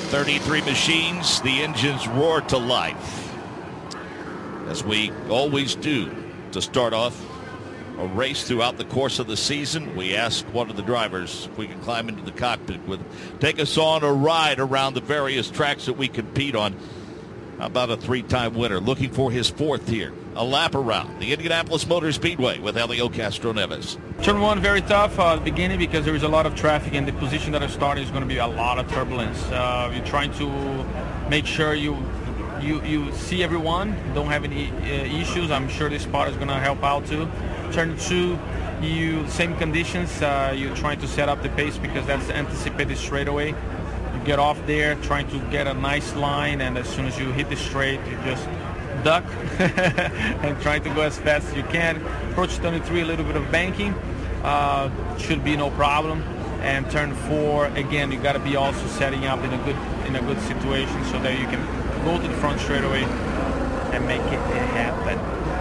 33 machines, the engines roar to life. As we always do to start off a race throughout the course of the season, we ask one of the drivers if we can climb into the cockpit take us on a ride around the various tracks that we compete on. How about a three-time winner looking for his fourth here? A lap around the Indianapolis Motor Speedway with Helio Castroneves. Turn one, very tough at the beginning because there is a lot of traffic, and the position that I started is going to be a lot of turbulence. You're trying to make sure you see everyone, don't have any issues. I'm sure this spot is going to help out too. Turn two, same conditions. You're trying to set up the pace because that's anticipated straightaway. You get off there, trying to get a nice line, and as soon as you hit the straight, you just duck and try to go as fast as you can. Approach turn 3, a little bit of banking, should be no problem. And turn 4, again, you got to be also setting up in a good situation so that you can go to the front straightaway and make it happen.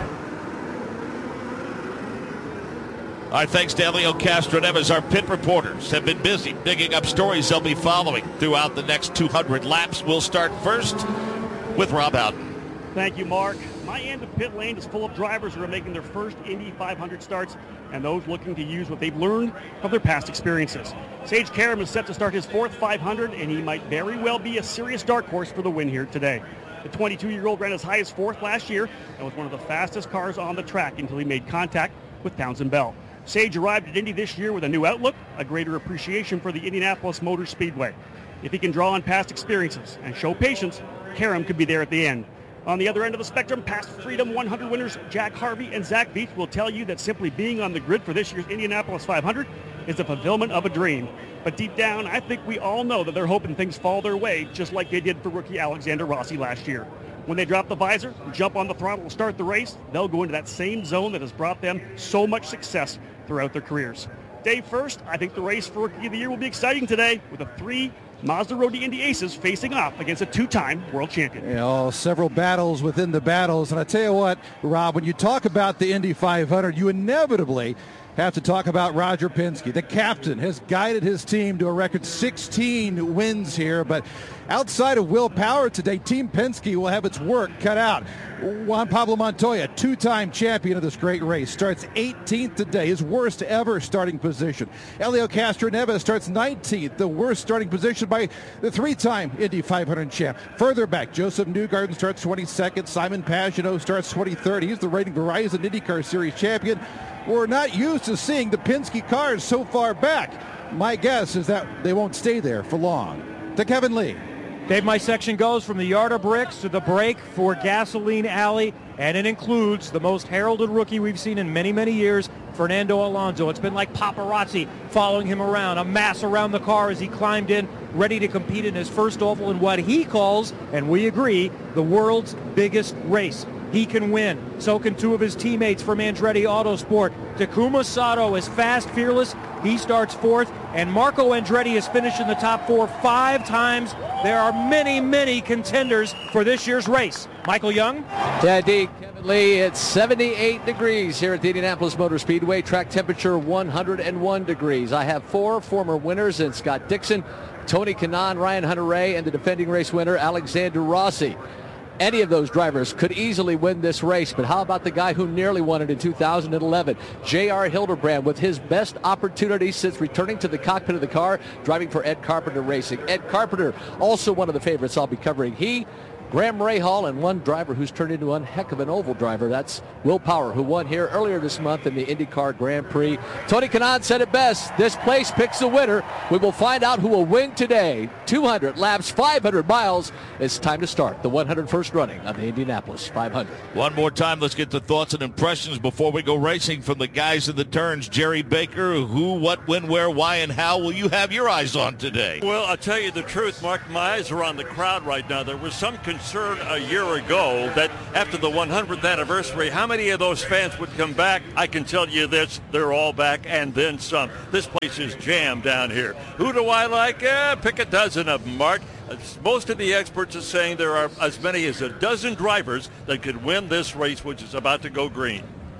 All right, thanks to Helio Castroneves. Our pit reporters have been busy digging up stories they'll be following throughout the next 200 laps. We'll start first with Rob Howden. Thank you, Mark. My end of pit lane is full of drivers who are making their first Indy 500 starts and those looking to use what they've learned from their past experiences. Sage Karam is set to start his fourth 500, and he might very well be a serious dark horse for the win here today. The 22-year-old ran as high as fourth last year and was one of the fastest cars on the track until he made contact with Townsend Bell. Sage arrived at Indy this year with a new outlook, a greater appreciation for the Indianapolis Motor Speedway. If he can draw on past experiences and show patience, Karam could be there at the end. On the other end of the spectrum, past Freedom 100 winners Jack Harvey and Zach Veith will tell you that simply being on the grid for this year's Indianapolis 500 is the fulfillment of a dream. But deep down, I think we all know that they're hoping things fall their way, just like they did for rookie Alexander Rossi last year. When they drop the visor, jump on the throttle and start the race, they'll go into that same zone that has brought them so much success throughout their careers. Day first, I think the race for Rookie of the Year will be exciting today with the 3 Mazda Road to Indy aces facing off against a 2-time world champion. You know, several battles within the battles. And I tell you what, Rob, when you talk about the Indy 500, you inevitably have to talk about Roger Penske. The captain has guided his team to a record 16 wins here, but outside of Will Power today, Team Penske will have its work cut out. Juan Pablo Montoya, 2-time champion of this great race, starts 18th today, his worst ever starting position. Helio Castroneves starts 19th, the worst starting position by the 3-time Indy 500 champ. Further back, Joseph Newgarden starts 22nd, Simon Pagenaud starts 23rd. He's the reigning Verizon IndyCar Series champion. We're not used to seeing the Penske cars so far back. My guess is that they won't stay there for long. To Kevin Lee. Dave, my section goes from the yard of bricks to the break for Gasoline Alley, and it includes the most heralded rookie we've seen in many, many years, Fernando Alonso. It's been like paparazzi following him around, a mass around the car as he climbed in, ready to compete in his first oval in what he calls, and we agree, the world's biggest race. He can win. So can 2 of his teammates from Andretti Autosport. Takuma Sato is fast, fearless. He starts 4th. And Marco Andretti has finished in the top 4 5 times. There are many, many contenders for this year's race. Michael Young? Yeah, indeed, Kevin Lee. It's 78 degrees here at the Indianapolis Motor Speedway. Track temperature 101 degrees. I have 4 former winners in Scott Dixon, Tony Kanaan, Ryan Hunter-Reay, and the defending race winner, Alexander Rossi. Any of those drivers could easily win this race, but how about the guy who nearly won it in 2011, J.R. Hildebrand, with his best opportunity since returning to the cockpit of the car, driving for Ed Carpenter Racing. Ed Carpenter, also one of the favorites I'll be covering. He, Graham Rahal, and one driver who's turned into one heck of an oval driver. That's Will Power, who won here earlier this month in the IndyCar Grand Prix. Tony Kanaan said it best. This place picks the winner. We will find out who will win today. 200 laps, 500 miles. It's time to start the 101st running of the Indianapolis 500. One more time, let's get the thoughts and impressions before we go racing from the guys in the turns. Jerry Baker, who, what, when, where, why, and how will you have your eyes on today? Well, I'll tell you the truth, Mark. My eyes are on the crowd right now. There was some concern a year ago that after the 100th anniversary, how many of those fans would come back? I can tell you this, they're all back and then some. This place is jammed down here. Who do I like? Pick a dozen of them, Mark. Most of the experts are saying there are as many as a dozen drivers that could win this race, which is about to go green.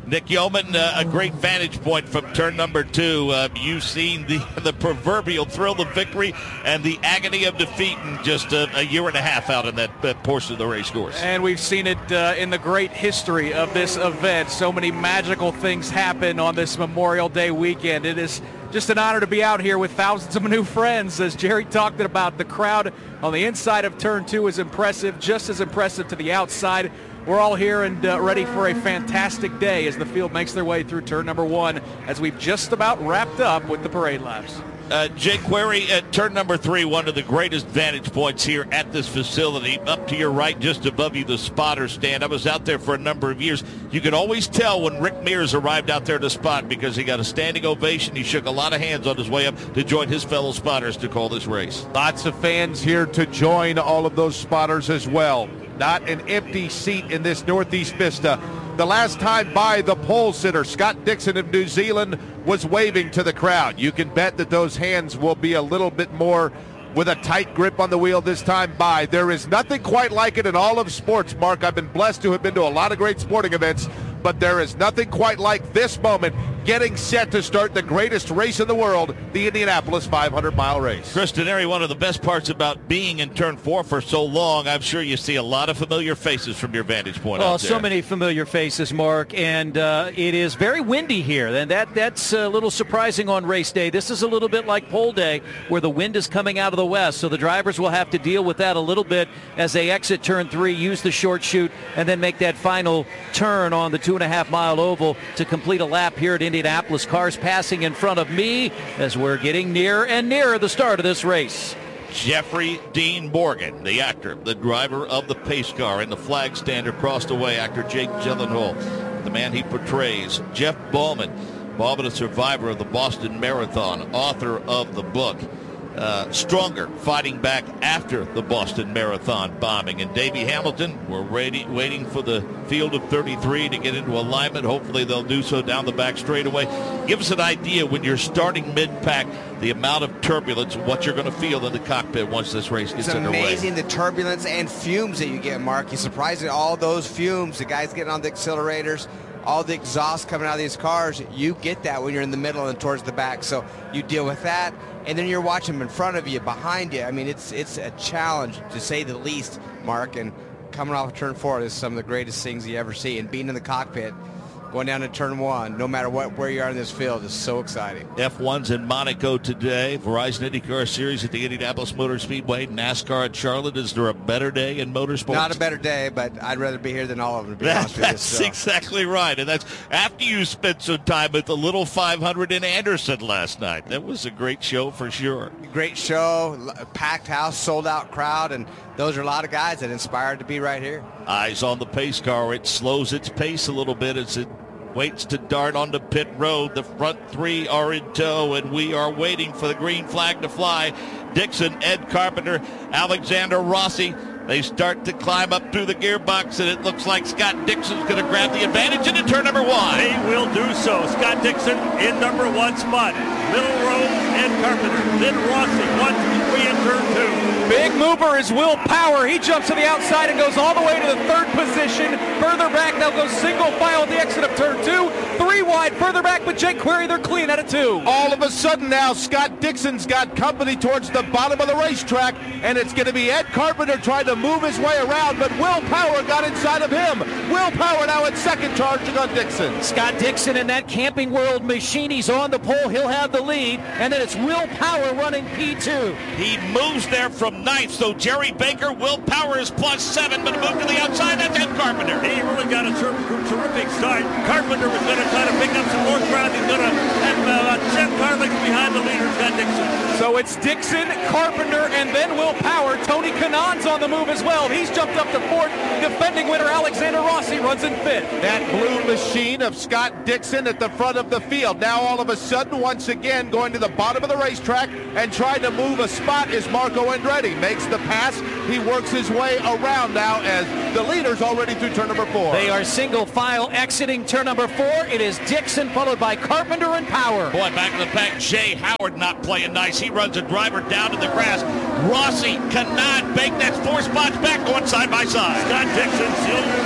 Nick Yeoman, a great vantage point from turn number 2. You've seen the proverbial thrill of victory and the agony of defeat in just a year and a half out in that portion of the race course. And we've seen it in the great history of this event. So many magical things happen on this Memorial Day weekend. It is just an honor to be out here with thousands of new friends. As Jerry talked about, the crowd on the inside of turn 2 is impressive, just as impressive to the outside. We're all here and ready for a fantastic day as the field makes their way through turn number 1 as we've just about wrapped up with the parade laps. Jake Query, at turn number 3, one of the greatest vantage points here at this facility. Up to your right, just above you, the spotter stand. I was out there for a number of years. You could always tell when Rick Mears arrived out there to spot because he got a standing ovation. He shook a lot of hands on his way up to join his fellow spotters to call this race. Lots of fans here to join all of those spotters as well. Not an empty seat in this Northeast Vista. The last time by, the pole sitter, Scott Dixon of New Zealand, was waving to the crowd. You can bet that those hands will be a little bit more with a tight grip on the wheel this time by. There is nothing quite like it in all of sports, Mark. I've been blessed to have been to a lot of great sporting events, but there is nothing quite like this moment, getting set to start the greatest race in the world, the Indianapolis 500-mile race. Chris Denari, one of the best parts about being in turn 4 for so long, I'm sure you see a lot of familiar faces from your vantage point out there. So many familiar faces, Mark, and it is very windy here, and that's a little surprising on race day. This is a little bit like pole day, where the wind is coming out of the west, so the drivers will have to deal with that a little bit as they exit turn 3, use the short chute, and then make that final turn on the 2.5-mile oval to complete a lap here at Indianapolis. Cars passing in front of me as we're getting nearer and nearer the start of this race. Jeffrey Dean Morgan, the actor, the driver of the pace car in the flag stand across the way, actor Jake Gyllenhaal, the man he portrays. Jeff Bauman, a survivor of the Boston Marathon, author of the book Stronger, fighting back after the Boston Marathon bombing. And Davey Hamilton, we're waiting for the field of 33 to get into alignment. Hopefully they'll do so down the back straightaway. Give us an idea when you're starting mid-pack, the amount of turbulence, what you're going to feel in the cockpit once this race gets underway. It's amazing, the turbulence and fumes that you get, Mark. You're surprised at all those fumes, the guys getting on the accelerators, all the exhaust coming out of these cars. You get that when you're in the middle and towards the back, so you deal with that. And then you're watching them in front of you, behind you. I mean, it's a challenge, to say the least, Mark. And coming off of turn 4 is some of the greatest things you ever see. And being in the cockpit, going down to turn 1, no matter where you are in this field, is so exciting. F1's in Monaco today. Verizon IndyCar Series at the Indianapolis Motor Speedway. NASCAR at Charlotte. Is there a better day in motorsports? Not a better day, but I'd rather be here than all of them, to be honest with you. That's exactly right. And that's after you spent some time at the Little 500 in Anderson last night. That was a great show for sure. Great show, packed house, sold-out crowd, and those are a lot of guys that inspired to be right here. Eyes on the pace car. It slows its pace a little bit as it waits to dart onto pit road. The front 3 are in tow, and we are waiting for the green flag to fly. Dixon, Ed Carpenter, Alexander Rossi. They start to climb up through the gearbox, and it looks like Scott Dixon's going to grab the advantage into turn number 1. They will do so. Scott Dixon in number 1 spot. Middle row, Ed Carpenter. Then Rossi, 1, 2, 3 in turn 2. Big mover is Will Power. He jumps to the outside and goes all the way to the 3rd position. Further back, they'll go single file at the exit of turn 2. 3 wide, further back, but Jake Query, they're clean out of 2. All of a sudden now, Scott Dixon's got company towards the bottom of the racetrack, and it's going to be Ed Carpenter trying to move his way around, but Will Power got inside of him. Will Power now in second, charging on Dixon. Scott Dixon in that Camping World machine. He's on the pole. He'll have the lead, and then it's Will Power running P2. He moves there from 9th, so Jerry Baker, Will Power is +7, but moved to the outside. That's Ed Carpenter. He really got a terrific start. Carpenter was going to try to pick up some more ground. He's going to have Jeff Garlick behind the leader, Scott Dixon. So it's Dixon, Carpenter, and then Will Power. Tony Kanaan's on the move as well. He's jumped up to 4th. Defending winner Alexander Rossi runs in 5th. That blue machine of Scott Dixon at the front of the field. Now all of a sudden, once again, going to the bottom of the racetrack and trying to move a spot is Marco Andretti. Makes the pass. He works his way around now as the leader's already through turn number 4. They are single file exiting turn number 4. It is Dixon followed by Carpenter and Power. Boy, back in the pack, Jay Howard not playing nice. He runs a driver down to the grass. Rossi cannot make that 4 spots back, going side by side. Scott Dixon, still your leader. He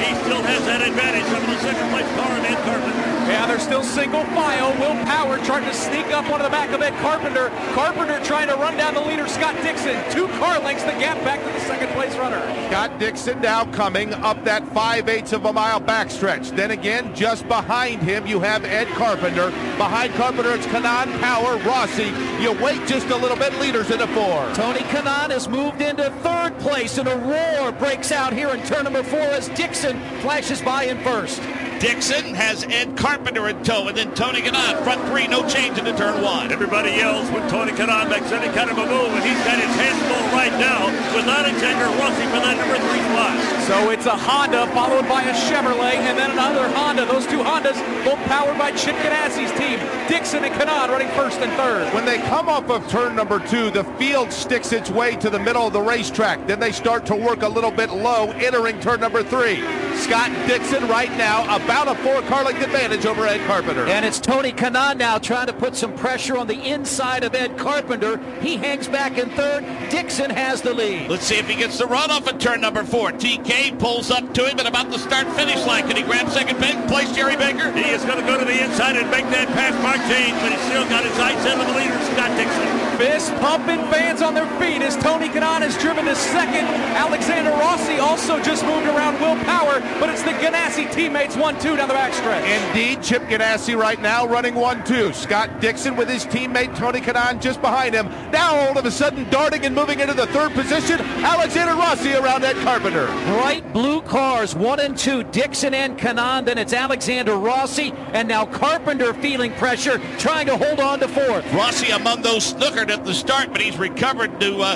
He still has that advantage over the second place car of Ed Carpenter. Yeah, they're still single file. Will Power trying to sneak up onto the back of Ed Carpenter. Carpenter trying to run down the leader, Scott Dixon. 2 car lengths the gap back to the second place runner. Scott Dixon now coming up that 5/8 of a mile backstretch. Then again, just behind him, you have Ed Carpenter. Behind Carpenter, it's Kanaan, Power, Rossi. You wait just a little bit, leaders into 4. Tony Kanaan has moved into 3rd place, and a roar breaks out here in turn number 4 as Dixon flashes by in first. Dixon has Ed Carpenter in tow, and then Tony Kanaan, front 3, no change into turn 1. Everybody yells when Tony Kanaan makes any kind of a move, and he's got his hands full right now with Alexander Rossi for that number 3 spot. So it's a Honda followed by a Chevrolet and then another Honda. Those 2 Hondas both powered by Chip Ganassi's team. Dixon and Kanaan running 1st and 3rd. When they come off of turn number 2, the field sticks its way to the middle of the racetrack. Then they start to work a little bit low, entering turn number 3. Scott Dixon right now about a 4-car length advantage over Ed Carpenter. And it's Tony Kanaan now trying to put some pressure on the inside of Ed Carpenter. He hangs back in 3rd. Dixon has the lead. Let's see if he gets the run off at turn number 4. TK pulls up to him at about the start-finish line. Can he grab second place, Jerry Baker? He is going to go to the inside and make that pass Mark James, but he's still got his eyes set on the leader, Scott Dixon. Fist pumping, fans on their feet as Tony Kanaan is driven to 2nd. Alexander Rossi also just moved around Will Power, but it's the Ganassi teammates 1-2 down the backstretch. Indeed, Chip Ganassi right now running 1-2. Scott Dixon with his teammate Tony Kanaan just behind him. Now all of a sudden darting and moving into the 3rd position, Alexander Rossi around Ed Carpenter. Bright blue cars, 1 and 2, Dixon and Kanaan. Then it's Alexander Rossi, and now Carpenter feeling pressure, trying to hold on to 4th. Rossi among those snookered at the start, but he's recovered to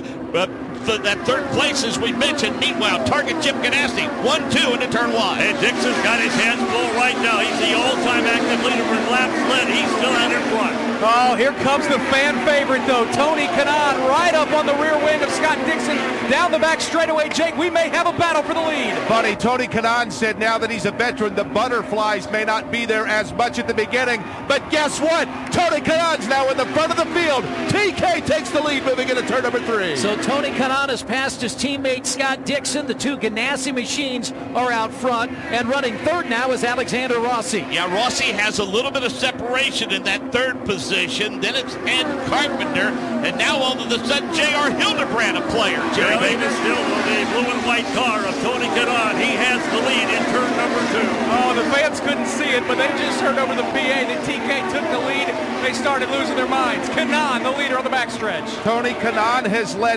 that 3rd place, as we mentioned. Meanwhile, target Chip Ganassi, 1-2 into turn 1. And Dixon's got his hands full right now. He's the all-time active leader for laps led. He's still out in front. Oh, here comes the fan favorite, though. Tony Kanaan right up on the rear wing of Scott Dixon. Down the back straightaway, Jake, we may have a battle for the lead. Buddy, Tony Kanaan said now that he's a veteran, the butterflies may not be there as much at the beginning. But guess what? Tony Kanaan's now in the front of the field. TK takes the lead moving into turn number 3. So Tony Kanaan has passed his teammate Scott Dixon. The 2 Ganassi machines are out front, and running 3rd now is Alexander Rossi. Yeah, Rossi has a little bit of separation in that 3rd position. Then it's Ed Carpenter, and now all of a sudden J.R. Hildebrand, a player. Jerry Baker still with the blue and white car of Tony Kanaan. He has the lead in turn number 2. Oh, the fans couldn't see it, but they just heard over the PA that TK took the lead. They started losing their minds. Kanaan, the leader on the backstretch. Tony Kanaan has led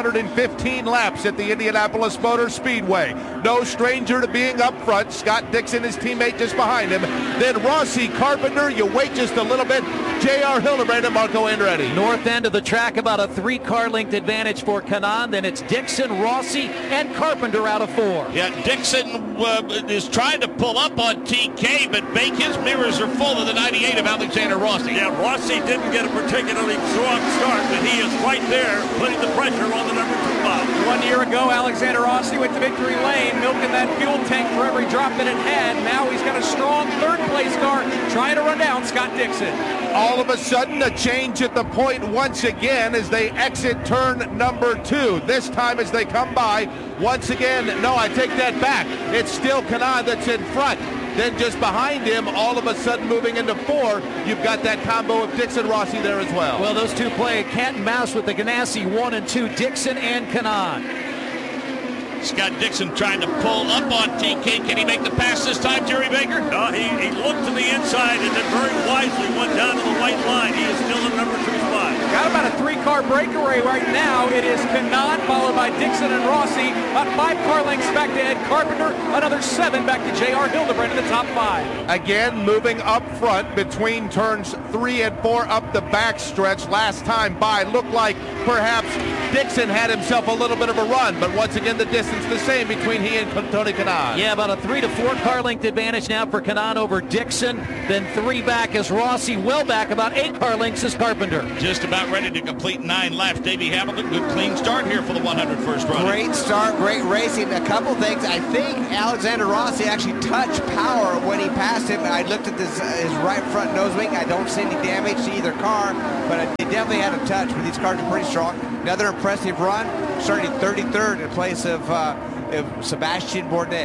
315 laps at the Indianapolis Motor Speedway. No stranger to being up front. Scott Dixon, his teammate, just behind him. Then Rossi, Carpenter, you wait just a little bit. J.R. Hildebrand and Marco Andretti. North end of the track, about a 3-car length advantage for Kanaan. Then it's Dixon, Rossi, and Carpenter out of 4. Yeah, Dixon is trying to pull up on TK, but Bake, his mirrors are full of the 98 of Alexander Rossi. Yeah, Rossi didn't get a particularly strong start, but he is right there putting the pressure on the number 2 spot. 1 year ago, Alexander Rossi went to victory lane, milking that fuel tank for every drop that it had. Now he's got a strong 3rd place car trying to run down Scott Dixon. All of a sudden, a change at the point once again as they exit turn number 2. This time as they come by, once again, no, I take that back. It's still Kanaan that's in front. Then just behind him, all of a sudden moving into 4, you've got that combo of Dixon Rossi there as well. Well, those 2 play cat and mouse with the Ganassi 1 and 2, Dixon and Kanaan. Scott Dixon trying to pull up on TK. Can he make the pass this time, Jerry Baker? No, he looked to the inside and then very wisely went down to the white line. He is still in number 2 spot. Got about a 3-car breakaway right now. It is Kanaan followed by Dixon and Rossi. About 5 car lengths back to Ed Carpenter. Another 7 back to J.R. Hildebrand in the top 5. Again, moving up front between turns 3 and 4 up the backstretch. Last time by, looked like perhaps Dixon had himself a little bit of a run, but once again the distance the same between he and Tony Kanaan. Yeah, about a 3 to 4 car length advantage now for Kanaan over Dixon. Then 3 back as Rossi, well back, about 8 car lengths as Carpenter. Just about ready to complete 9 laps. Davey Hamilton, good clean start here for the 101st run. Great start, great racing. A couple things. I think Alexander Rossi actually touched Power when he passed him. I looked at his right front nose wing. I don't see any damage to either car, but they definitely had a touch. But these cars are pretty strong. Another impressive run, starting 33rd in place of Sebastian Bourdais.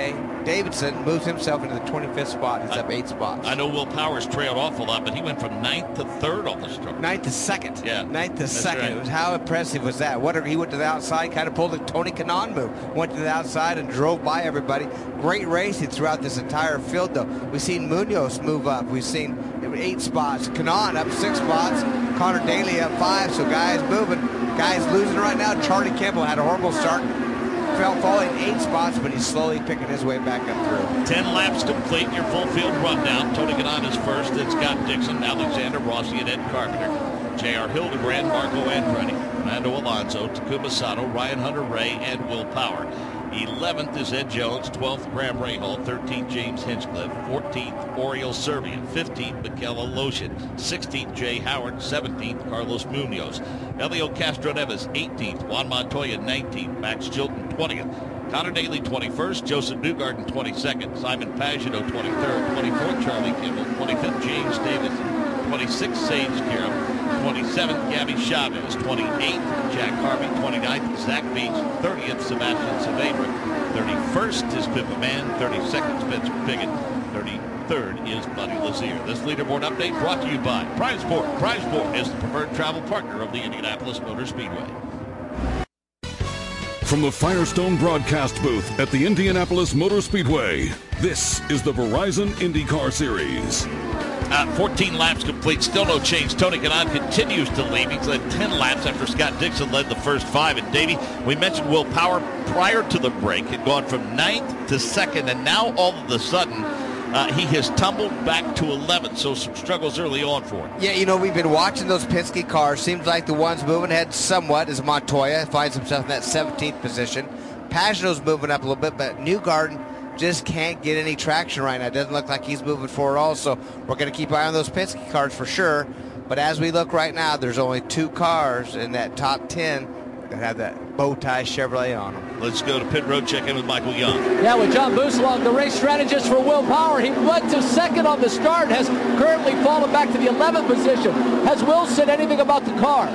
Davidson moves himself into the 25th spot. He's up 8 spots. I know Will Powers trailed off a lot, but he went from 9th to 3rd on the start. 9th to 2nd. Yeah. 9th to 2nd. Right. It was, how impressive was that? He went to the outside, kind of pulled a Tony Kanaan move. Went to the outside and drove by everybody. Great racing throughout this entire field, though. We've seen Munoz move up. We've seen 8 spots. Kanaan up 6 spots. Connor Daly up 5. So guys moving. Guys losing right now. Charlie Campbell had a horrible start. Fell falling 8 spots, but he's slowly picking his way back up through. 10 laps complete. Your full field rundown. Tony Kanaan is first. Then Scott Dixon, Alexander Rossi, and Ed Carpenter. J.R. Hildebrand, Marco Andretti, Fernando Alonso, Takuma Sato, Ryan Hunter-Reay, and Will Power. 11th is Ed Jones, 12th Graham Rahal, 13th James Hinchcliffe, 14th Oriol Servian, 15th Michaela Loshin, 16th Jay Howard, 17th Carlos Munoz, Elio Castro-Neves 18th, Juan Montoya 19th, Max Chilton 20th, Connor Daly 21st, Joseph Newgarden 22nd, Simon Pagino 23rd, 24th Charlie Kimball, 25th James Davis, 26th Sage Karam, 27th Gabby Chavez, 28th Jack Harvey, 29th Zach Beach, 30th Sebastian Saavedra, 31st is Pippa Mann, 32nd Spencer Piggott, 33rd is Buddy Lazier. This leaderboard update brought to you by Prime Sport. Prime Sport is the preferred travel partner of the Indianapolis Motor Speedway. From the Firestone broadcast booth at the Indianapolis Motor Speedway, this is the Verizon IndyCar Series. 14 laps complete, still no change. Tony Kanaan continues to lead. He's led 10 laps after Scott Dixon led the first 5. And Davey, we mentioned Will Power prior to the break had gone from 9th to 2nd, and now all of a sudden he has tumbled back to 11th. So some struggles early on for him. Yeah, we've been watching those Penske cars. Seems like the ones moving ahead somewhat is Montoya. Finds himself in that 17th position. Pagano's moving up a little bit, but Newgarden just can't get any traction right now. It doesn't look like he's moving forward also. We're going to keep an eye on those Penske cars for sure. But as we look right now, there's only 2 cars in that top 10 that have that bow tie Chevrolet on them. Let's go to pit road, check in with Michael Young. Yeah, with John Buslog, the race strategist for Will Power. He went to 2nd on the start, has currently fallen back to the 11th position. Has Will said anything about the car?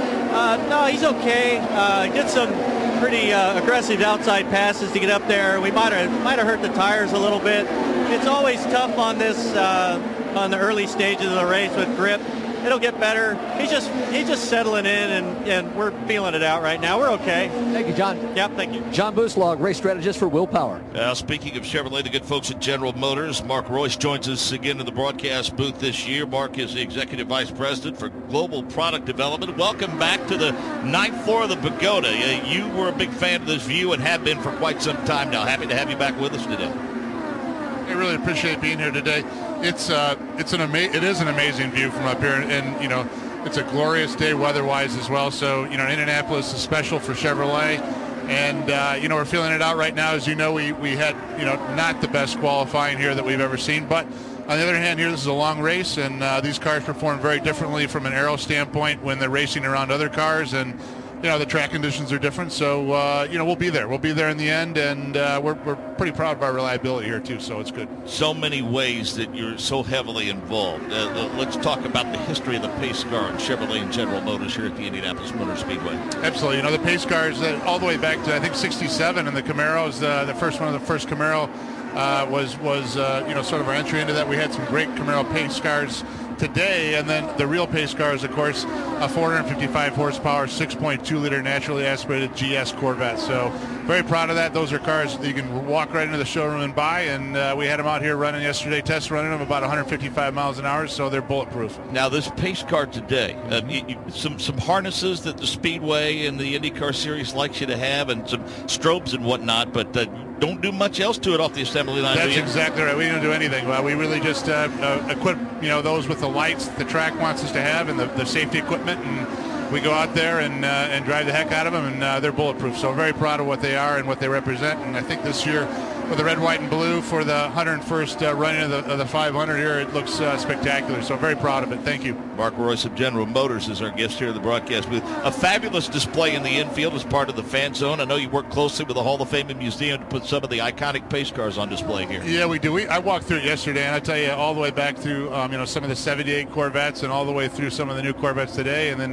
No, he's okay. Did some pretty aggressive outside passes to get up there. We might have hurt the tires a little bit. It's always tough on this on the early stages of the race with grip. It'll get better. He's just settling in, and we're feeling it out right now. We're okay. Thank you, John. Yep, thank you. John Buslog, race strategist for Will Power. Speaking of Chevrolet, the good folks at General Motors, Mark Royce joins us again in the broadcast booth this year. Mark is the Executive Vice President for Global Product Development. Welcome back to the 9th floor of the Pagoda. You were a big fan of this view and have been for quite some time now. Happy to have you back with us today. I really appreciate being here today. It is an amazing view from up here, and it's a glorious day weather-wise as well. So Indianapolis is special for Chevrolet, and we're feeling it out right now. As you know, we had not the best qualifying here that we've ever seen, but on the other hand, here this is a long race, and these cars perform very differently from an aero standpoint when they're racing around other cars, and the track conditions are different. So we'll be there. We'll be there in the end, and we're pretty proud of our reliability here too. So it's good. So many ways that you're so heavily involved. Let's talk about the history of the pace car and Chevrolet and General Motors here at the Indianapolis Motor Speedway. Absolutely. The pace cars all the way back to I think '67, and the Camaros. The first Camaro was sort of our entry into that. We had some great Camaro pace cars today, and then the real pace cars, of course, a 455 horsepower 6.2 liter naturally aspirated GS Corvette. So very proud of that. Those are cars that you can walk right into the showroom and buy, and we had them out here running yesterday, test running them about 155 miles an hour, so they're bulletproof. Now this pace car today, some harnesses that the Speedway and the IndyCar Series likes you to have, and some strobes and whatnot, but don't do much else to it off the assembly line. That's exactly right. We don't do anything. Well, we really just equip those with the lights the track wants us to have, and the safety equipment, and we go out there and drive the heck out of them, and they're bulletproof. So I'm very proud of what they are and what they represent. And I think this year, with the red, white, and blue for the 101st running of the 500 here, it looks spectacular. So I'm very proud of it. Thank you. Mark Royce of General Motors is our guest here at the broadcast booth. A fabulous display in the infield as part of the fan zone. I know you work closely with the Hall of Fame and Museum to put some of the iconic pace cars on display here. Yeah, we do. I walked through it yesterday, and I tell you, all the way back through some of the '78 Corvettes and all the way through some of the new Corvettes today, and then